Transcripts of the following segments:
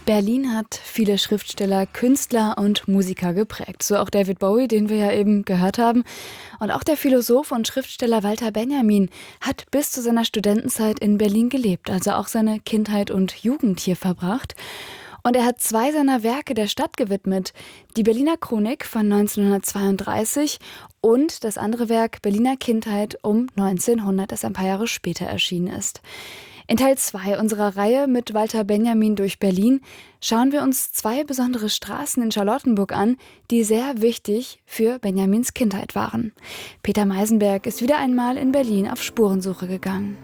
Berlin hat viele Schriftsteller, Künstler und Musiker geprägt. So auch David Bowie, den wir ja eben gehört haben. Und auch der Philosoph und Schriftsteller Walter Benjamin hat bis zu seiner Studentenzeit in Berlin gelebt, also auch seine Kindheit und Jugend hier verbracht. Und er hat 2 seiner Werke der Stadt gewidmet. Die Berliner Chronik von 1932 und das andere Werk Berliner Kindheit um 1900, das ein paar Jahre später erschienen ist. In Teil 2 unserer Reihe mit Walter Benjamin durch Berlin schauen wir uns 2 besondere Straßen in Charlottenburg an, die sehr wichtig für Benjamins Kindheit waren. Peter Meisenberg ist wieder einmal in Berlin auf Spurensuche gegangen.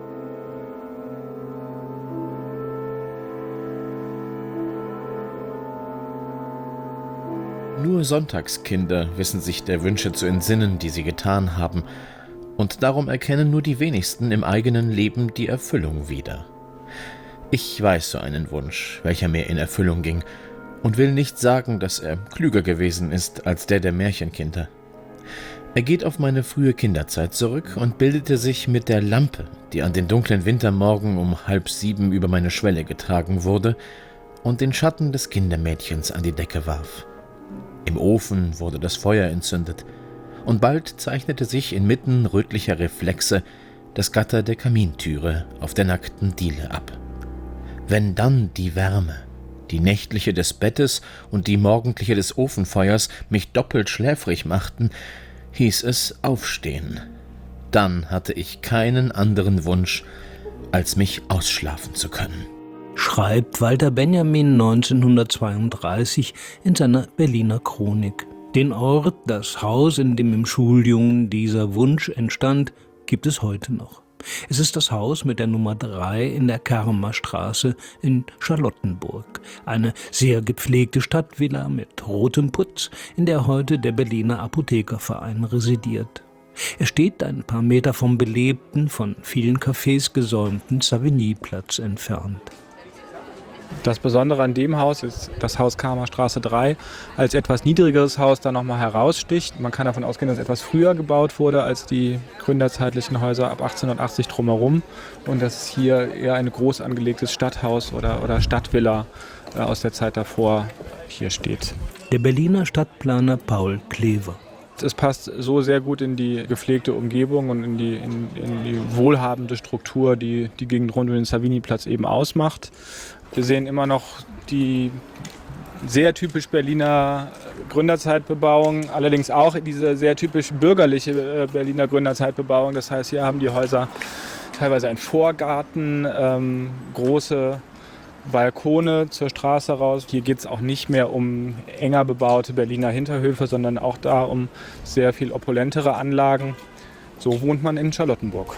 Nur Sonntagskinder wissen sich der Wünsche zu entsinnen, die sie getan haben, und darum erkennen nur die wenigsten im eigenen Leben die Erfüllung wieder. Ich weiß so einen Wunsch, welcher mir in Erfüllung ging, und will nicht sagen, dass er klüger gewesen ist als der Märchenkinder. Er geht auf meine frühe Kinderzeit zurück und bildete sich mit der Lampe, die an den dunklen Wintermorgen um 6:30 über meine Schwelle getragen wurde und den Schatten des Kindermädchens an die Decke warf. Im Ofen wurde das Feuer entzündet, und bald zeichnete sich inmitten rötlicher Reflexe das Gatter der Kamintüre auf der nackten Diele ab. Wenn dann die Wärme, die nächtliche des Bettes und die morgendliche des Ofenfeuers mich doppelt schläfrig machten, hieß es aufstehen. Dann hatte ich keinen anderen Wunsch, als mich ausschlafen zu können. Schreibt Walter Benjamin 1932 in seiner Berliner Chronik. Den Ort, das Haus, in dem im Schuljungen dieser Wunsch entstand, gibt es heute noch. Es ist das Haus mit der Nummer 3 in der Kermerstraße in Charlottenburg. Eine sehr gepflegte Stadtvilla mit rotem Putz, in der heute der Berliner Apothekerverein residiert. Er steht ein paar Meter vom belebten, von vielen Cafés gesäumten Savignyplatz entfernt. Das Besondere an dem Haus ist, das Haus Kermerstraße 3 als etwas niedrigeres Haus da nochmal heraussticht. Man kann davon ausgehen, dass es etwas früher gebaut wurde als die gründerzeitlichen Häuser ab 1880 drumherum. Und dass es hier eher ein groß angelegtes Stadthaus oder Stadtvilla aus der Zeit davor hier steht. Der Berliner Stadtplaner Paul Klever. Es passt so sehr gut in die gepflegte Umgebung und in die wohlhabende Struktur, die die Gegend rund um den Savignyplatz eben ausmacht. Wir sehen immer noch die sehr typisch Berliner Gründerzeitbebauung, allerdings auch diese sehr typisch bürgerliche Berliner Gründerzeitbebauung. Das heißt, hier haben die Häuser teilweise einen Vorgarten, große Balkone zur Straße raus. Hier geht es auch nicht mehr um enger bebaute Berliner Hinterhöfe, sondern auch da um sehr viel opulentere Anlagen. So wohnt man in Charlottenburg.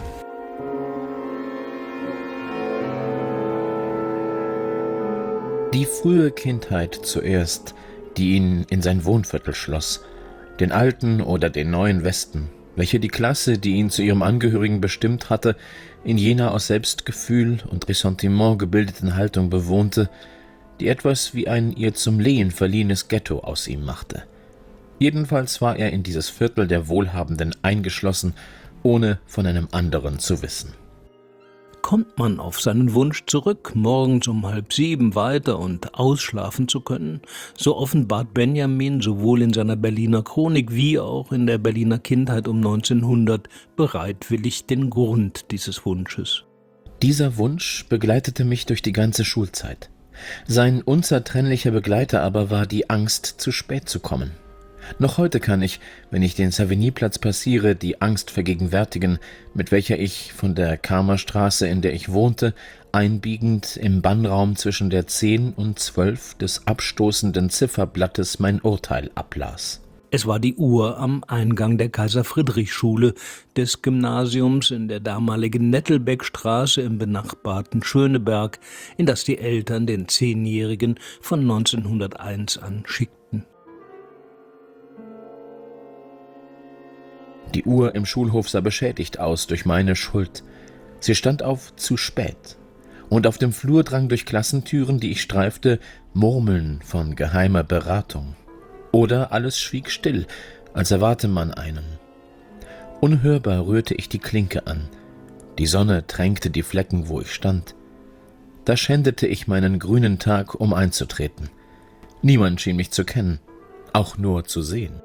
Die frühe Kindheit zuerst, die ihn in sein Wohnviertel schloss, den alten oder den neuen Westen, welche die Klasse, die ihn zu ihrem Angehörigen bestimmt hatte, in jener aus Selbstgefühl und Ressentiment gebildeten Haltung bewohnte, die etwas wie ein ihr zum Lehen verliehenes Ghetto aus ihm machte. Jedenfalls war er in dieses Viertel der Wohlhabenden eingeschlossen, ohne von einem anderen zu wissen. Kommt man auf seinen Wunsch zurück, morgens um 6:30 weiter und ausschlafen zu können, so offenbart Benjamin sowohl in seiner Berliner Chronik wie auch in der Berliner Kindheit um 1900 bereitwillig den Grund dieses Wunsches. Dieser Wunsch begleitete mich durch die ganze Schulzeit. Sein unzertrennlicher Begleiter aber war die Angst, zu spät zu kommen. Noch heute kann ich, wenn ich den Savignyplatz passiere, die Angst vergegenwärtigen, mit welcher ich von der Kermerstraße, in der ich wohnte, einbiegend im Bannraum zwischen der 10 und 12 des abstoßenden Zifferblattes mein Urteil ablas. Es war die Uhr am Eingang der Kaiser-Friedrich-Schule, des Gymnasiums in der damaligen Nettelbeckstraße im benachbarten Schöneberg, in das die Eltern den 10-Jährigen von 1901 an schickten. Die Uhr im Schulhof sah beschädigt aus durch meine Schuld. Sie stand auf zu spät. Und auf dem Flur drang durch Klassentüren, die ich streifte, Murmeln von geheimer Beratung. Oder alles schwieg still, als erwarte man einen. Unhörbar rührte ich die Klinke an. Die Sonne tränkte die Flecken, wo ich stand. Da schändete ich meinen grünen Tag, um einzutreten. Niemand schien mich zu kennen, auch nur zu sehen.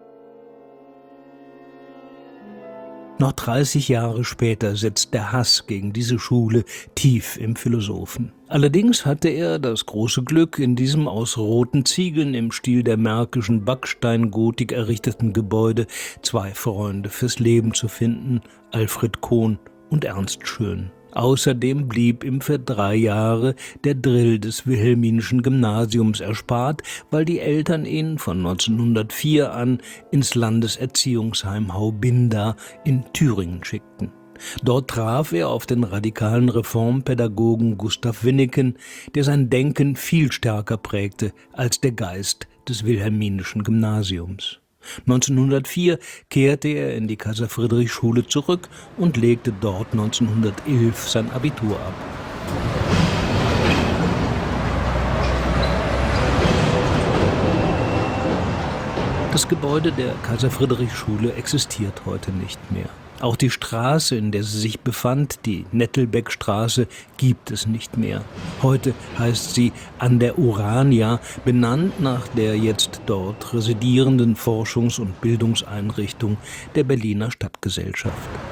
Noch 30 Jahre später sitzt der Hass gegen diese Schule tief im Philosophen. Allerdings hatte er das große Glück, in diesem aus roten Ziegeln im Stil der märkischen Backsteingotik errichteten Gebäude 2 Freunde fürs Leben zu finden, Alfred Kohn und Ernst Schön. Außerdem blieb ihm für 3 Jahre der Drill des Wilhelminischen Gymnasiums erspart, weil die Eltern ihn von 1904 an ins Landeserziehungsheim Haubinda in Thüringen schickten. Dort traf er auf den radikalen Reformpädagogen Gustav Winneken, der sein Denken viel stärker prägte als der Geist des Wilhelminischen Gymnasiums. 1904 kehrte er in die Kaiser-Friedrich-Schule zurück und legte dort 1911 sein Abitur ab. Das Gebäude der Kaiser-Friedrich-Schule existiert heute nicht mehr. Auch die Straße, in der sie sich befand, die Nettelbeckstraße, gibt es nicht mehr. Heute heißt sie An der Urania, benannt nach der jetzt dort residierenden Forschungs- und Bildungseinrichtung der Berliner Stadtgesellschaft.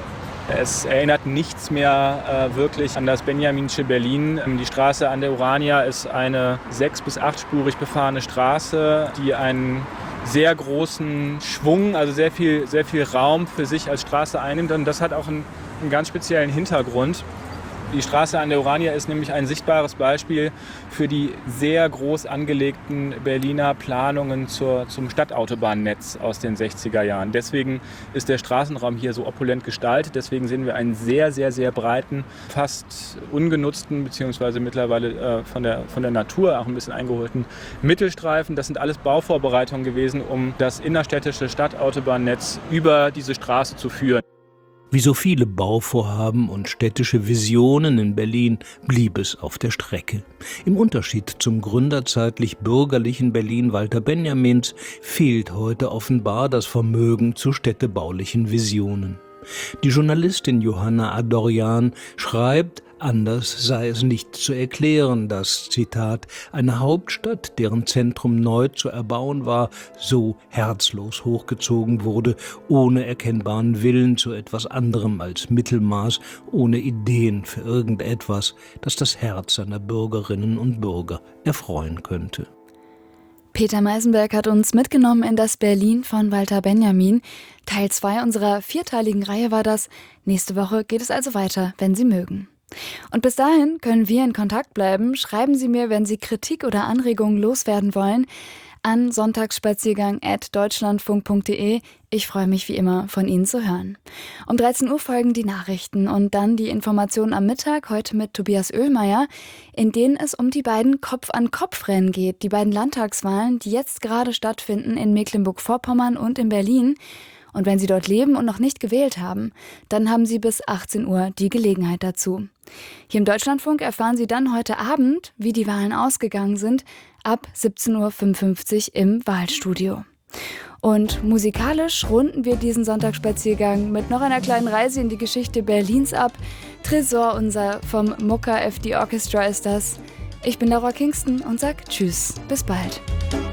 Es erinnert nichts mehr wirklich an das benjaminsche Berlin. Die Straße An der Urania ist eine 6- bis 8-spurig befahrene Straße, die einen sehr großen Schwung, also sehr viel Raum für sich als Straße einnimmt. Und das hat auch einen ganz speziellen Hintergrund. Die Straße An der Urania ist nämlich ein sichtbares Beispiel für die sehr groß angelegten Berliner Planungen zum Stadtautobahnnetz aus den 60er Jahren. Deswegen ist der Straßenraum hier so opulent gestaltet. Deswegen sehen wir einen sehr, sehr, sehr breiten, fast ungenutzten, beziehungsweise mittlerweile von der Natur auch ein bisschen eingeholten Mittelstreifen. Das sind alles Bauvorbereitungen gewesen, um das innerstädtische Stadtautobahnnetz über diese Straße zu führen. Wie so viele Bauvorhaben und städtische Visionen in Berlin blieb es auf der Strecke. Im Unterschied zum gründerzeitlich bürgerlichen Berlin Walter Benjamins fehlt heute offenbar das Vermögen zu städtebaulichen Visionen. Die Journalistin Johanna Adorjan schreibt, anders sei es nicht zu erklären, dass, Zitat, eine Hauptstadt, deren Zentrum neu zu erbauen war, so herzlos hochgezogen wurde, ohne erkennbaren Willen zu etwas anderem als Mittelmaß, ohne Ideen für irgendetwas, das das Herz seiner Bürgerinnen und Bürger erfreuen könnte. Peter Meisenberg hat uns mitgenommen in das Berlin von Walter Benjamin. Teil 2 unserer 4-teiligen Reihe war das. Nächste Woche geht es also weiter, wenn Sie mögen. Und bis dahin können wir in Kontakt bleiben. Schreiben Sie mir, wenn Sie Kritik oder Anregungen loswerden wollen, an sonntagsspaziergang@deutschlandfunk.de. Ich freue mich wie immer, von Ihnen zu hören. Um 13 Uhr folgen die Nachrichten und dann die Informationen am Mittag, heute mit Tobias Oehlmeier, in denen es um die beiden Kopf-an-Kopf-Rennen geht, die beiden Landtagswahlen, die jetzt gerade stattfinden in Mecklenburg-Vorpommern und in Berlin. Und wenn Sie dort leben und noch nicht gewählt haben, dann haben Sie bis 18 Uhr die Gelegenheit dazu. Hier im Deutschlandfunk erfahren Sie dann heute Abend, wie die Wahlen ausgegangen sind, ab 17.55 Uhr im Wahlstudio. Und musikalisch runden wir diesen Sonntagsspaziergang mit noch einer kleinen Reise in die Geschichte Berlins ab. Tresor unser vom Mucka FD Orchestra ist das. Ich bin Laura Kingston und sag Tschüss, bis bald.